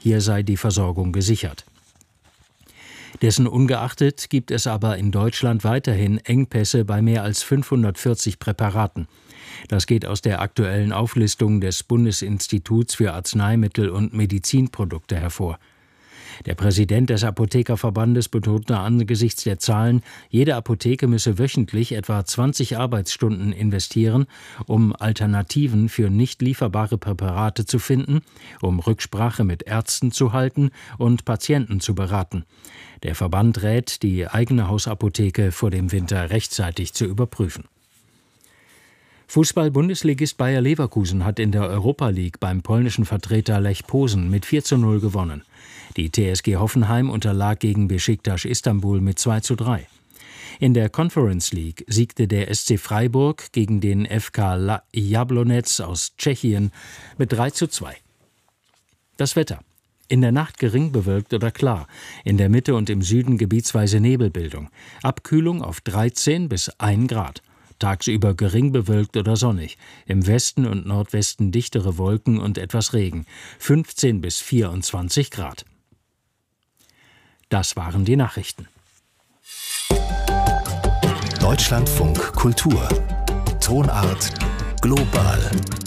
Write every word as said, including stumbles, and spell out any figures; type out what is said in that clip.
Hier sei die Versorgung gesichert. Dessen ungeachtet gibt es aber in Deutschland weiterhin Engpässe bei mehr als fünfhundertvierzig Präparaten. Das geht aus der aktuellen Auflistung des Bundesinstituts für Arzneimittel und Medizinprodukte hervor. Der Präsident des Apothekerverbandes betonte angesichts der Zahlen, jede Apotheke müsse wöchentlich etwa zwanzig Arbeitsstunden investieren, um Alternativen für nicht lieferbare Präparate zu finden, um Rücksprache mit Ärzten zu halten und Patienten zu beraten. Der Verband rät, die eigene Hausapotheke vor dem Winter rechtzeitig zu überprüfen. Fußball-Bundesligist Bayer Leverkusen hat in der Europa League beim polnischen Vertreter Lech Posen mit vier zu null gewonnen. Die T S G Hoffenheim unterlag gegen Beşiktaş Istanbul mit zwei zu drei. In der Conference League siegte der S C Freiburg gegen den F K Jablonec aus Tschechien mit drei zu zwei. Das Wetter. In der Nacht gering bewölkt oder klar, in der Mitte und im Süden gebietsweise Nebelbildung. Abkühlung auf dreizehn bis ein Grad. Tagsüber gering bewölkt oder sonnig. Im Westen und Nordwesten dichtere Wolken und etwas Regen. fünfzehn bis vierundzwanzig Grad. Das waren die Nachrichten. Deutschlandfunk Kultur. Tonart global.